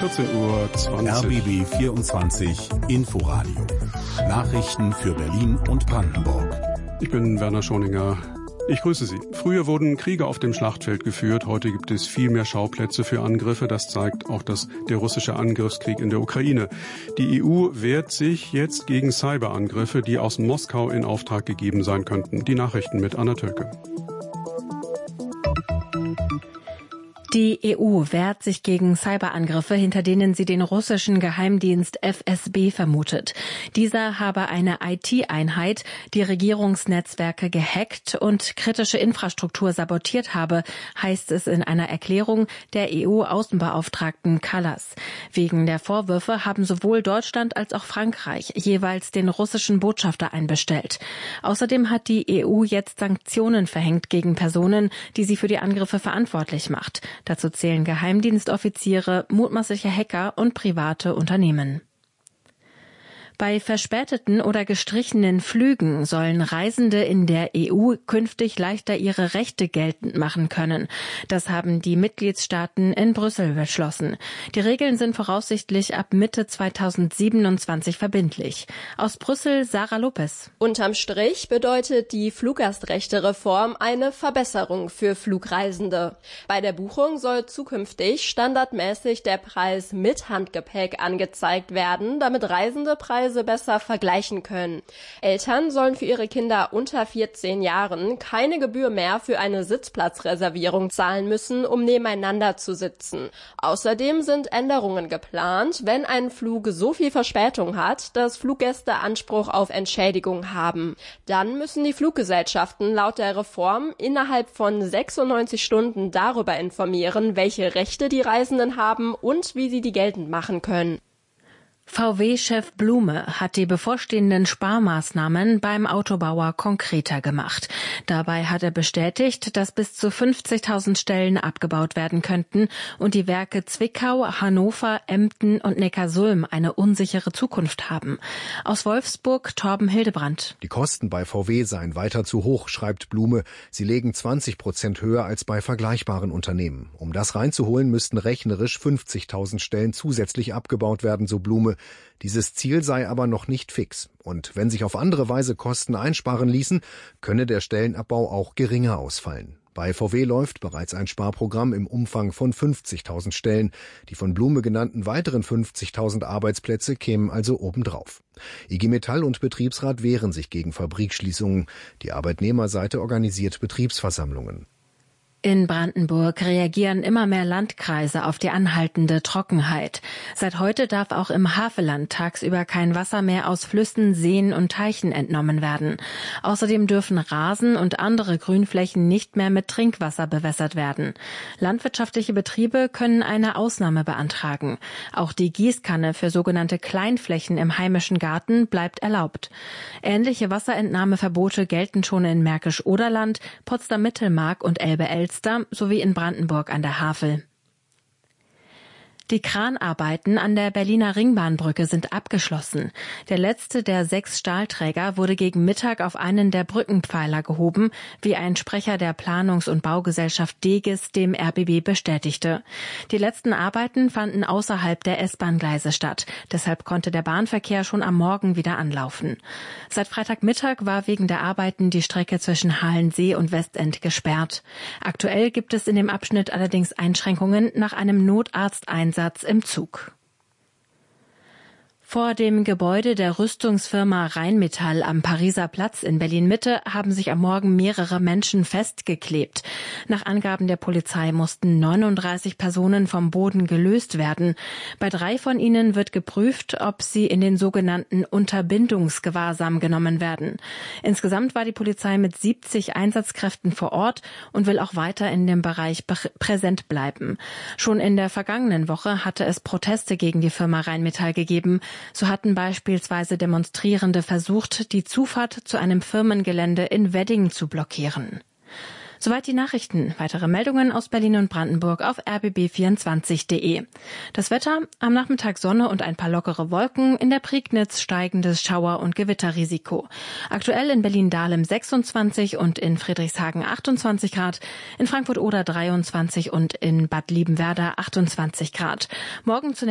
14:20 Uhr. RBB 24 Inforadio. Nachrichten für Berlin und Brandenburg. Ich bin Werner Schoninger. Ich grüße Sie. Früher wurden Kriege auf dem Schlachtfeld geführt. Heute gibt es viel mehr Schauplätze für Angriffe. Das zeigt auch der russische Angriffskrieg in der Ukraine. Die EU wehrt sich jetzt gegen Cyberangriffe, die aus Moskau in Auftrag gegeben sein könnten. Die Nachrichten mit Anna Tölke. Die EU wehrt sich gegen Cyberangriffe, hinter denen sie den russischen Geheimdienst FSB vermutet. Dieser habe eine IT-Einheit, die Regierungsnetzwerke gehackt und kritische Infrastruktur sabotiert habe, heißt es in einer Erklärung der EU-Außenbeauftragten Kallas. Wegen der Vorwürfe haben sowohl Deutschland als auch Frankreich jeweils den russischen Botschafter einbestellt. Außerdem hat die EU jetzt Sanktionen verhängt gegen Personen, die sie für die Angriffe verantwortlich macht. Dazu zählen Geheimdienstoffiziere, mutmaßliche Hacker und private Unternehmen. Bei verspäteten oder gestrichenen Flügen sollen Reisende in der EU künftig leichter ihre Rechte geltend machen können. Das haben die Mitgliedstaaten in Brüssel beschlossen. Die Regeln sind voraussichtlich ab Mitte 2027 verbindlich. Aus Brüssel Sarah Lopez. Unterm Strich bedeutet die Fluggastrechtereform eine Verbesserung für Flugreisende. Bei der Buchung soll zukünftig standardmäßig der Preis mit Handgepäck angezeigt werden, damit Reisende Preise besser vergleichen können. Eltern sollen für ihre Kinder unter 14 Jahren keine Gebühr mehr für eine Sitzplatzreservierung zahlen müssen, um nebeneinander zu sitzen. Außerdem sind Änderungen geplant, wenn ein Flug so viel Verspätung hat, dass Fluggäste Anspruch auf Entschädigung haben. Dann müssen die Fluggesellschaften laut der Reform innerhalb von 96 Stunden darüber informieren, welche Rechte die Reisenden haben und wie sie die geltend machen können. VW-Chef Blume hat die bevorstehenden Sparmaßnahmen beim Autobauer konkreter gemacht. Dabei hat er bestätigt, dass bis zu 50.000 Stellen abgebaut werden könnten und die Werke Zwickau, Hannover, Emden und Neckarsulm eine unsichere Zukunft haben. Aus Wolfsburg Torben Hildebrandt. Die Kosten bei VW seien weiter zu hoch, schreibt Blume. Sie legen 20% höher als bei vergleichbaren Unternehmen. Um das reinzuholen, müssten rechnerisch 50.000 Stellen zusätzlich abgebaut werden, so Blume. Dieses Ziel sei aber noch nicht fix. Und wenn sich auf andere Weise Kosten einsparen ließen, könne der Stellenabbau auch geringer ausfallen. Bei VW läuft bereits ein Sparprogramm im Umfang von 50.000 Stellen. Die von Blume genannten weiteren 50.000 Arbeitsplätze kämen also obendrauf. IG Metall und Betriebsrat wehren sich gegen Fabrikschließungen. Die Arbeitnehmerseite organisiert Betriebsversammlungen. In Brandenburg reagieren immer mehr Landkreise auf die anhaltende Trockenheit. Seit heute darf auch im Havelland tagsüber kein Wasser mehr aus Flüssen, Seen und Teichen entnommen werden. Außerdem dürfen Rasen und andere Grünflächen nicht mehr mit Trinkwasser bewässert werden. Landwirtschaftliche Betriebe können eine Ausnahme beantragen. Auch die Gießkanne für sogenannte Kleinflächen im heimischen Garten bleibt erlaubt. Ähnliche Wasserentnahmeverbote gelten schon in Märkisch-Oderland, Potsdam-Mittelmark und Elbe-Elster sowie in Brandenburg an der Havel. Die Kranarbeiten an der Berliner Ringbahnbrücke sind abgeschlossen. Der letzte der 6 Stahlträger wurde gegen Mittag auf einen der Brückenpfeiler gehoben, wie ein Sprecher der Planungs- und Baugesellschaft Degis dem RBB bestätigte. Die letzten Arbeiten fanden außerhalb der S-Bahn-Gleise statt. Deshalb konnte der Bahnverkehr schon am Morgen wieder anlaufen. Seit Freitagmittag war wegen der Arbeiten die Strecke zwischen Halensee und Westend gesperrt. Aktuell gibt es in dem Abschnitt allerdings Einschränkungen nach einem Notarzteinsatz im Zug. Vor dem Gebäude der Rüstungsfirma Rheinmetall am Pariser Platz in Berlin-Mitte haben sich am Morgen mehrere Menschen festgeklebt. Nach Angaben der Polizei mussten 39 Personen vom Boden gelöst werden. Bei 3 von ihnen wird geprüft, ob sie in den sogenannten Unterbindungsgewahrsam genommen werden. Insgesamt war die Polizei mit 70 Einsatzkräften vor Ort und will auch weiter in dem Bereich präsent bleiben. Schon in der vergangenen Woche hatte es Proteste gegen die Firma Rheinmetall gegeben. So hatten beispielsweise Demonstrierende versucht, die Zufahrt zu einem Firmengelände in Wedding zu blockieren. Soweit die Nachrichten. Weitere Meldungen aus Berlin und Brandenburg auf rbb24.de. Das Wetter, am Nachmittag Sonne und ein paar lockere Wolken, in der Prignitz steigendes Schauer- und Gewitterrisiko. Aktuell in Berlin-Dahlem 26 und in Friedrichshagen 28 Grad, in Frankfurt-Oder 23 und in Bad Liebenwerda 28 Grad. Morgen zunächst